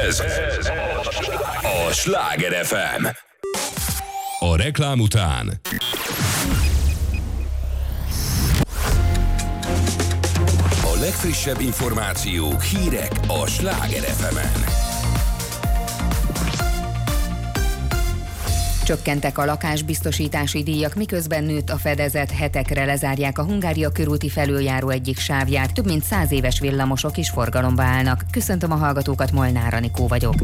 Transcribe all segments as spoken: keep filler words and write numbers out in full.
Ez a Sláger ef em. A reklám után a legfrissebb információk, hírek a Sláger ef emen. Csökkentek a lakásbiztosítási díjak, miközben nőtt a fedezet, hetekre lezárják a Hungária körúti felüljáró egyik sávját. Több mint száz éves villamosok is forgalomba állnak. Köszöntöm a hallgatókat, Molnár Anikó vagyok.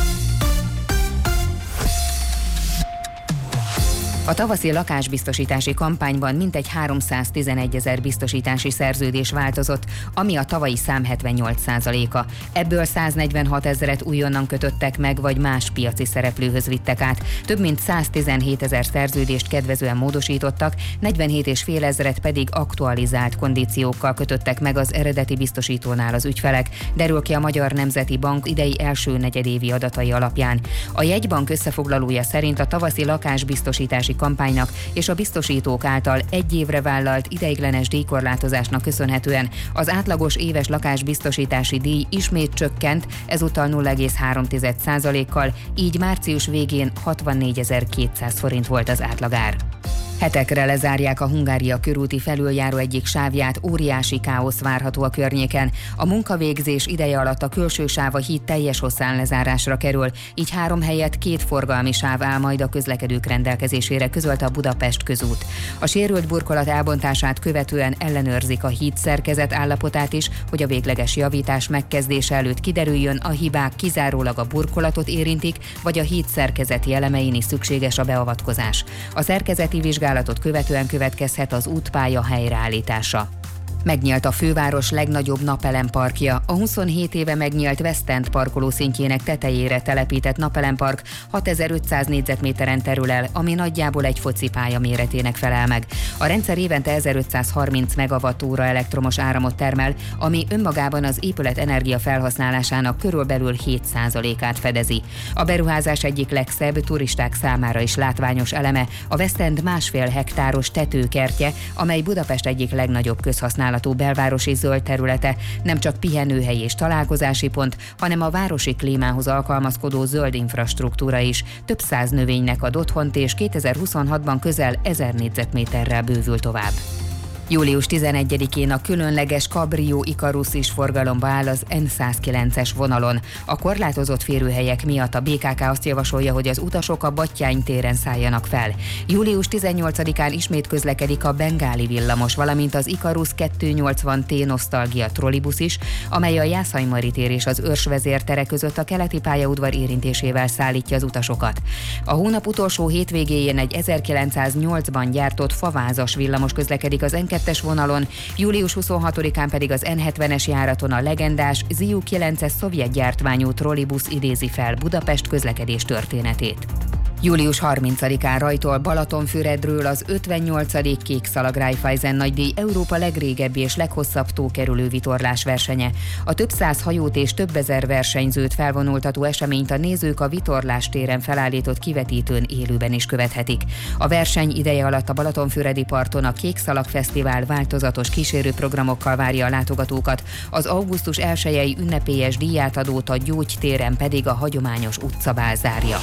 A tavaszi lakásbiztosítási kampányban mintegy háromszáztizenegy ezer biztosítási szerződés változott, ami a tavalyi szám hetvennyolc százaléka. Ebből száznegyvenhat ezeret újonnan kötöttek meg, vagy más piaci szereplőhöz vittek át. Több mint száztizenhét ezer szerződést kedvezően módosítottak, negyvenhét egész öt ezeret pedig aktualizált kondíciókkal kötöttek meg az eredeti biztosítónál az ügyfelek, derül ki a Magyar Nemzeti Bank idei első negyedévi adatai alapján. A jegybank összefoglalója szerint a tavaszi lakásbiztosítási kampánynak és a biztosítók által egy évre vállalt ideiglenes díjkorlátozásnak köszönhetően az átlagos éves lakásbiztosítási díj ismét csökkent, ezúttal nulla egész három százalékkal, így március végén hatvannégyezer-kétszáz forint volt az átlagár. Hetekre lezárják a Hungária körúti felüljáró egyik sávját, óriási káosz várható a környéken. A munkavégzés ideje alatt a külső sáv a híd teljes hosszán lezárásra kerül, így három helyett két forgalmi sáv áll majd a közlekedők rendelkezésére, közölte a Budapest Közút. A sérült burkolat elbontását követően ellenőrzik a híd szerkezet állapotát is, hogy a végleges javítás megkezdése előtt kiderüljön, a hibák kizárólag a burkolatot érintik, vagy a híd szerkezeti elemein is szükséges a beavatkozás. A szerkezeti vizsgálatot követően következhet az útpálya helyreállítása. Megnyílt a főváros legnagyobb napelemparkja. A huszonhét éve megnyílt West End parkolószintjének tetejére telepített napelempark hatezer-ötszáz négyzetméteren terül el, ami nagyjából egy focipálya méretének felel meg. A rendszer évente ezerötszázharminc megawattóra elektromos áramot termel, ami önmagában az épület energia felhasználásának körülbelül hét százalékát fedezi. A beruházás egyik legszebb, turisták számára is látványos eleme a West End másfél hektáros tetőkertje, amely Budapest egyik legnagyobb közhasználatú belvárosi zöld területe, nem csak pihenőhely és találkozási pont, hanem a városi klímához alkalmazkodó zöld infrastruktúra is. Több száz növénynek ad otthont, és kétezer-huszonhatban közel ezer négyzetméterrel bővül tovább. július tizenegyedikén a különleges Cabrio Icarus is forgalomba áll az en százkilences vonalon. A korlátozott férőhelyek miatt a bé ká ká azt javasolja, hogy az utasok a Batthyány téren szálljanak fel. július tizennyolcadikán ismét közlekedik a Bengáli villamos, valamint az Icarus kétszáznyolcvan té Nostalgia trollibusz is, amely a Jászai-Mari tér és az Örs vezértere között a keleti pályaudvar érintésével szállítja az utasokat. A hónap utolsó hétvégéjén egy ezerkilencszáznyolcban gyártott favázas villamos közlekedik az en kettes vonalon, július huszonhatodikán pedig az en hetvenes járaton a legendás Ziu kilences szovjet gyártmányú trollibusz idézi fel Budapest közlekedés történetét. július harmincadikán rajtol Balatonfüredről az ötvennyolcadik Kékszalag Raiffeisen nagydíj Európa legrégebbi és leghosszabb tókerülő vitorlás versenye. A több száz hajót és több ezer versenyzőt felvonultató eseményt a nézők a vitorlás téren felállított kivetítőn élőben is követhetik. A verseny ideje alatt a Balatonfüredi parton a Kékszalag Fesztivál változatos kísérőprogramokkal várja a látogatókat, az augusztus elsejei ünnepélyes díjátadót a Gyógytéren pedig a hagyományos utcabál zárja.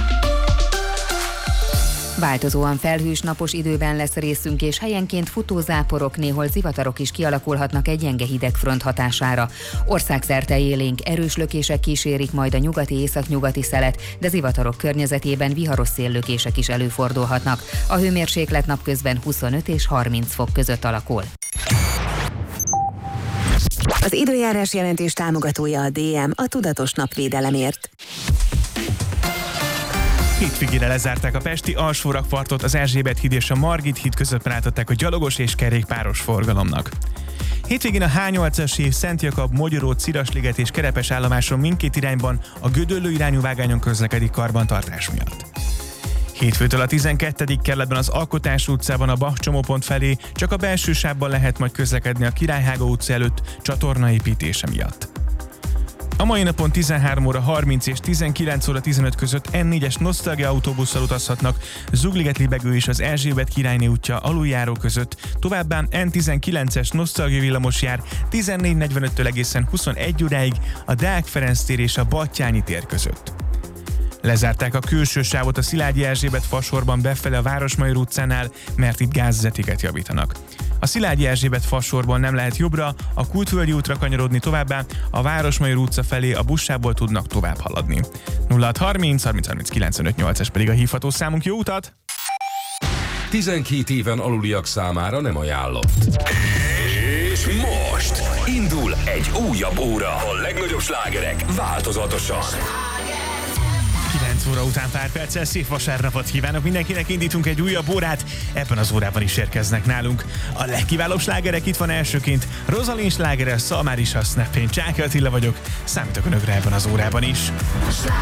Változóan felhős napos időben lesz részünk, és helyenként futózáporok, néhol zivatarok is kialakulhatnak egy gyenge hidegfront hatására. Országszerte élénk erős lökések kísérik majd a nyugati északnyugati szelet, de zivatarok környezetében viharos széllökések is előfordulhatnak. A hőmérséklet napközben huszonöt és harminc fok között alakul. Az időjárás jelentés támogatója a dé em, a tudatos napvédelemért. Hétvégére lezárták a pesti alsórakpartot, az Erzsébet híd és a Margit híd között átadták a gyalogos és kerékpáros forgalomnak. Hétvégén a há nyolcas év Szent Jakab, Mogyoró, Cirasliget és Kerepes állomáson mindkét irányban a Gödöllő irányú vágányon közlekedik karbantartás miatt. Hétfőtől a tizenkettedik kerületben az Alkotás utcában a Bach csomópont felé csak a belső sávban lehet majd közlekedni a Királyhága utca előtt csatornaépítése miatt. A mai napon tizenhárom óra harminc és tizenkilenc óra tizenöt között en négyes Nosztalgia autóbusszal utazhatnak Zugliget-Libegő és az Erzsébet királyné útja aluljáró között, továbbá en tizenkilences Nosztalgia villamos jár tizennégy negyvenöttől egészen huszonegy óráig a Deák Ferenc tér és a Batthyány tér között. Lezárták a külső sávot a Szilágyi Erzsébet fasorban befele a Városmajor utcánál, mert itt gázvezetéket javítanak. A Szilágyi Erzsébet fasorban nem lehet jobbra, a Kultvölgyi útra kanyarodni, továbbá a Városmajor utca felé a buszsából tudnak tovább haladni. nulla hat harminc harminc harminc kilencvenöt nyolcas pedig a hívható számunk. Jó utat! tizenkét éven aluliak számára nem ajánlott. És most indul egy újabb óra. A legnagyobb slágerek változatosan. kilenc óra után pár perccel szép vasárnapot kívánok mindenkinek, indítunk egy újabb órát, ebben az órában is érkeznek nálunk a legkiválóbb slágerek. Itt van elsőként Rosalind slágere, Szalmár is a Snap-én. Csáky Attila vagyok, számítok önökre ebben az órában is.